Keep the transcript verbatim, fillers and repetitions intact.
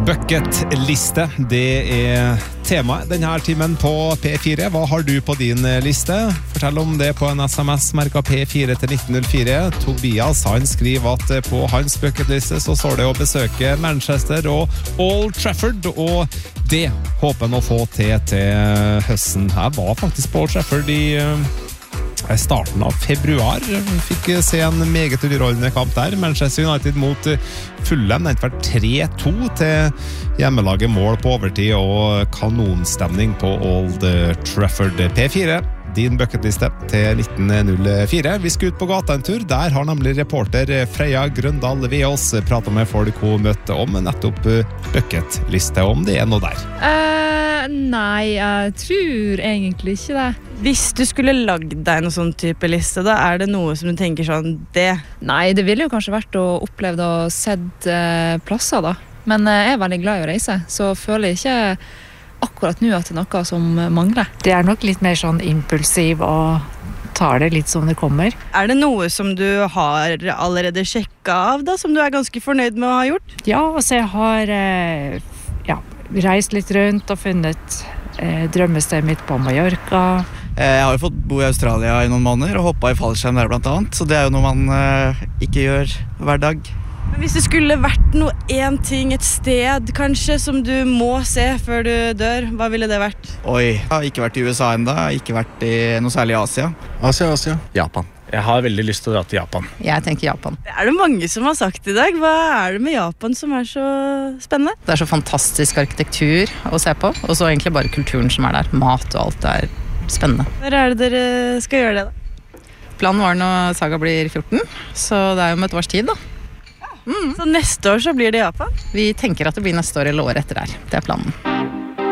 Bucketliste, det er temaet denne timen på P fire. Hva har du på din liste? Fortell om det på en sms merket P fire til nitten null fire. Tobias, han skriver at på hans bucketliste så står det å besøke Manchester og Old Trafford, og det håper han å få til til høsten. Jeg var faktisk på Old Trafford i I starten av februar. Fikk se en meget underholdende kamp der. Manchester United mot Fulham. Det var tre to til hjemmelaget, mål på overtid og kanonstemning på Old Trafford. P fire, din bucketliste til nitten null fire. Vi skal ut på gata en tur. Der har nemlig reporter Freya Grøndal ved oss pratet med folk hun møtte om nettopp bucketliste, om det er noe der. Uh, nei, jeg tror egentlig ikke det. Hvis du skulle lagd deg noen sånn type liste, da er det noe som du tenker sånn, det? Nei, det ville jo kanskje vært å oppleve og sett uh, plasser da. Men uh, jeg er veldig glad i å reise, så føler jeg ikke akkurat nå at det er noe som mangler. Det er nok litt mer sånn impulsiv og tar det litt som det kommer. Er det noe som du har allerede sjekket av da, som du er ganske fornøyd med å ha gjort? Ja, altså jeg har eh, ja, reist litt rundt og funnet eh, drømmestedet mitt på Mallorca. Jeg har jo fått bo i Australia i noen måneder og hoppet i fallskjerm der blant annet, så det er jo noe man eh, ikke gjør hver dag. Men hvis det skulle vært noe en ting, et sted kanskje, som du må se før du dør, hva ville det vært? Oi, jeg har ikke vært i U S A enda, jeg har ikke vært i noe særlig Asia. Asia, Asia. Japan. Jeg har veldig lyst til å dra til Japan. Jeg tenker Japan. Det er det mange som har sagt i dag. Hva er det med Japan som er så spennende? Det er så fantastisk arkitektur å se på, og så egentlig bare kulturen som er der. Mat og alt er spennende. Når er det dere skal gjøre det da? Planen var når Saga blir fjorten, så det er jo om et års tid da. Mm. Så neste år så blir det Japan? Vi tenker at det blir neste år eller år etter der. Det er planen.